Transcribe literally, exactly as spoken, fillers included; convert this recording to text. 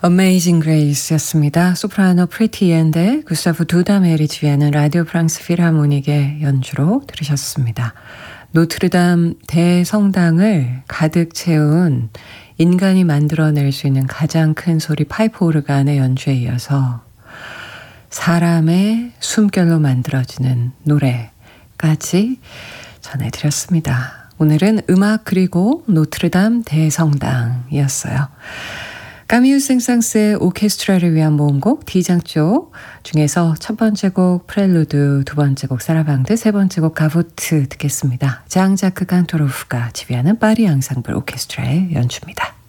Amazing Grace였습니다. 소프라노 프리티 앤의 구스타프 두다멜이 지휘하는 라디오 프랑스 필하모닉의 연주로 들으셨습니다. 노트르담 대성당을 가득 채운 인간이 만들어낼 수 있는 가장 큰 소리 파이프 오르간의 연주에 이어서 사람의 숨결로 만들어지는 노래까지 전해드렸습니다. 오늘은 음악 그리고 노트르담 대성당이었어요. 까미유 생상스의 오케스트라를 위한 모음곡 D장조 중에서 첫 번째 곡 프렐루드, 두 번째 곡 사라방드, 세 번째 곡 가부트 듣겠습니다. 장자크 칸토로프가 지휘하는 파리 앙상블 오케스트라의 연주입니다.